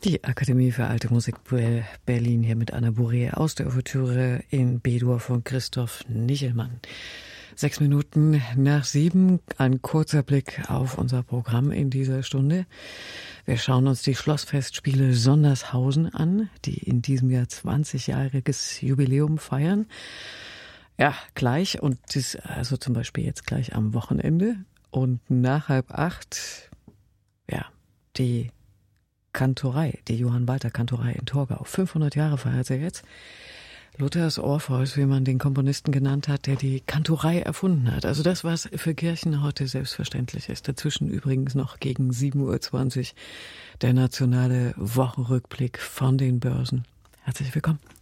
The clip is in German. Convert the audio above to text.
Die Akademie für Alte Musik Berlin hier mit Anna Bourrier aus der Ouvertüre in B-Dur von Christoph Nichelmann. 6 Minuten nach 7, ein kurzer Blick auf unser Programm in dieser Stunde. Wir schauen uns die Schlossfestspiele Sondershausen an, die in diesem Jahr 20-jähriges Jubiläum feiern. Ja, gleich, und das also zum Beispiel jetzt gleich am Wochenende. Und nach 7:30, ja, die Kantorei, die Johann-Walter-Kantorei in Torgau. 500 Jahre feiert sie jetzt. Luthers Orpheus, wie man den Komponisten genannt hat, der die Kantorei erfunden hat. Also das, was für Kirchen heute selbstverständlich ist. Dazwischen übrigens noch gegen 7:20 Uhr der nationale Wochenrückblick von den Börsen. Herzlich willkommen.